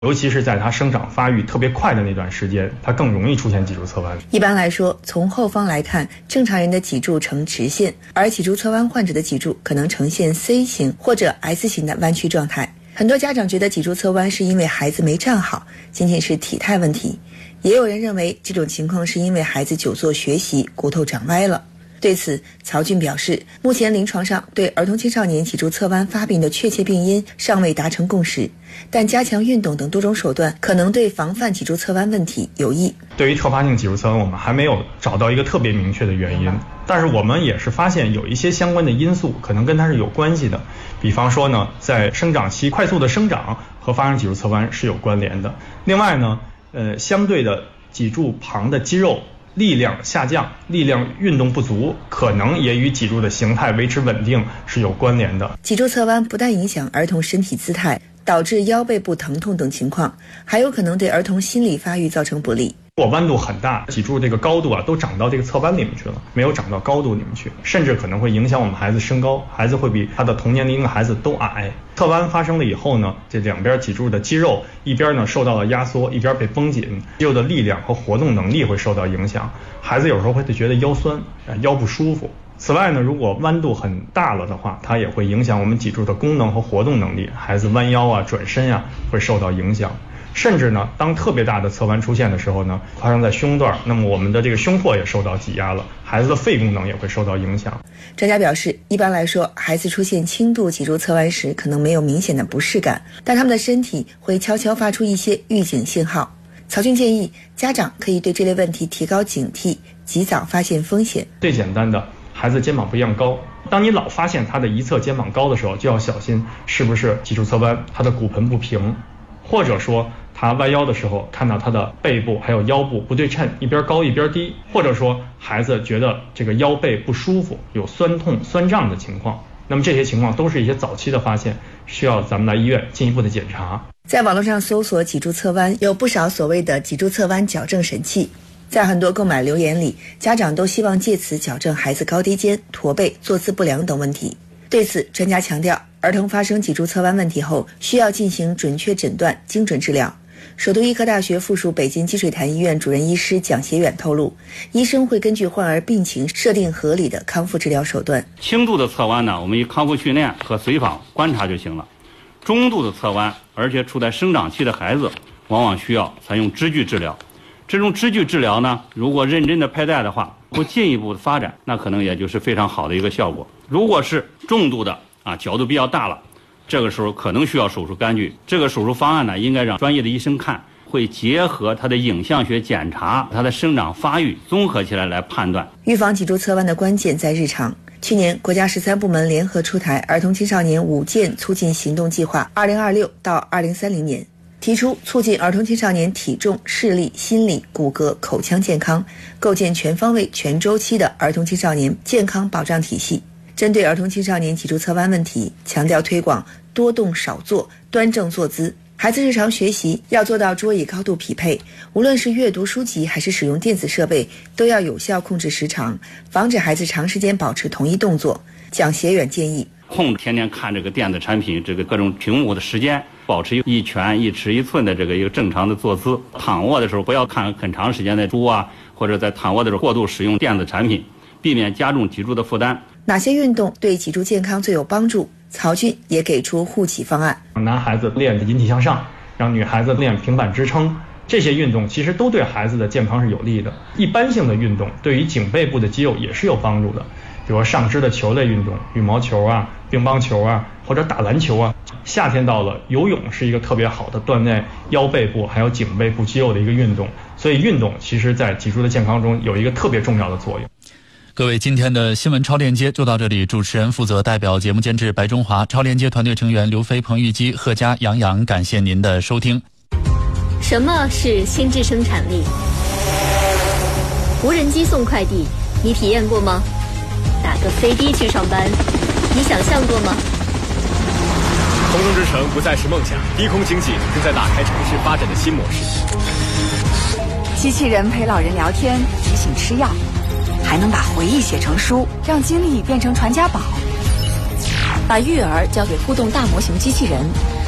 尤其是在它生长发育特别快的那段时间，它更容易出现脊柱侧弯。 一般来说，从后方来看，正常人的脊柱呈直线，而脊柱侧弯患者的脊柱可能呈现 C 型或者 S 型的弯曲状态。很多家长觉得脊柱侧弯是因为孩子没站好，仅仅是体态问题。也有人认为这种情况是因为孩子久坐学习，骨头长歪了。对此，曹俊表示，目前临床上对儿童青少年脊柱侧弯发病的确切病因尚未达成共识，但加强运动等多种手段可能对防范脊柱侧弯问题有益。 对于特发性脊柱侧弯，我们还没有找到一个特别明确的原因，但是我们也是发现有一些相关的因素可能跟它是有关系的。比方说呢，在生长期快速的生长和发生脊柱侧弯是有关联的。另外呢，相对的脊柱旁的肌肉力量下降，力量运动不足，可能也与脊柱的形态维持稳定是有关联的。 脊柱侧弯不但影响儿童身体姿态，导致腰背部疼痛等情况，还有可能对儿童心理发育造成不利。 如果弯度很大，脊柱这个高度都长到这个侧弯里面去了，没有长到高度里面去，甚至可能会影响我们孩子身高，孩子会比他的同年龄的孩子都矮。侧弯发生了以后呢，这两边脊柱的肌肉一边呢受到了压缩，一边被绷紧，肌肉的力量和活动能力会受到影响，孩子有时候会觉得腰酸，腰不舒服。此外呢，如果弯度很大了的话，它也会影响我们脊柱的功能和活动能力，孩子弯腰转身会受到影响。甚至呢，当特别大的侧弯出现的时候呢，发生在胸段，那么我们的这个胸廓也受到挤压了，孩子的肺功能也会受到影响。 专家表示，一般来说，孩子出现轻度脊柱侧弯时，可能没有明显的不适感，但他们的身体会悄悄发出一些预警信号。曹俊建议家长可以对这类问题提高警惕，及早发现风险。 最简单的，孩子肩膀不一样高，当你老发现他的一侧肩膀高的时候，就要小心是不是脊柱侧弯，他的骨盆不平，或者说他弯腰的时候看到他的背部还有腰部不对称，一边高一边低，或者说孩子觉得这个腰背不舒服，有酸痛酸胀的情况，那么这些情况都是一些早期的发现，需要咱们来医院进一步的检查。 在网络上搜索脊柱侧弯，有不少所谓的脊柱侧弯矫正神器，在很多购买留言里，家长都希望借此矫正孩子高低肩、驼背、坐姿不良等问题。对此，专家强调，儿童发生脊柱侧弯问题后，需要进行准确诊断、精准治疗。首都医科大学附属北京积水潭医院主任医师蒋协远透露，医生会根据患儿病情设定合理的康复治疗手段。 轻度的侧弯呢，我们以康复训练和随访观察就行了。中度的侧弯，而且处在生长期的孩子，往往需要采用支具治疗。这种支具治疗呢，如果认真的佩戴的话，不进一步的发展，那可能也就是非常好的一个效果。如果是重度的角度比较大了，这个时候可能需要手术干预。这个手术方案呢，应该让专业的医生看，会结合他的影像学检查、他的生长发育综合起来判断。 预防脊柱侧弯的关键在日常。去年，国家13部门联合出台儿童青少年5健促进行动计划2026到2030年，提出促进儿童青少年体重、视力、心理、骨骼、口腔健康，构建全方位、全周期的儿童青少年健康保障体系。针对儿童青少年脊柱侧弯问题，强调推广多动少坐、端正坐姿。孩子日常学习要做到桌椅高度匹配，无论是阅读书籍还是使用电子设备，都要有效控制时长，防止孩子长时间保持同一动作。蒋协远建议， 控制天天看这个电子产品、这个各种屏幕的时间，保持一拳一尺一寸的这个一个正常的坐姿。躺卧的时候不要看很长时间的书或者在躺卧的时候过度使用电子产品，避免加重脊柱的负担。 哪些运动对脊柱健康最有帮助？曹俊也给出护体方案。 男孩子练引体向上，让女孩子练平板支撑，这些运动其实都对孩子的健康是有利的。一般性的运动对于颈背部的肌肉也是有帮助的，比如上肢的球类运动，羽毛球乒乓球或者打篮球夏天到了，游泳是一个特别好的锻炼腰背部还有颈背部肌肉的一个运动。所以运动其实在脊柱的健康中有一个特别重要的作用。 各位，今天的新闻超链接就到这里，主持人负责代表节目监制白中华，超链接团队成员刘飞、彭玉基、贺佳、杨洋，感谢您的收听。 什么是心智生产力？无人机送快递，你体验过吗？打个飞的去上班，你想象过吗？ 空中之城不再是梦想，低空经济正在打开城市发展的新模式。 机器人陪老人聊天，提醒吃药，还能把回忆写成书，让经历变成传家宝。 把育儿交给互动大模型机器人，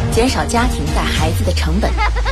减少家庭带孩子的成本。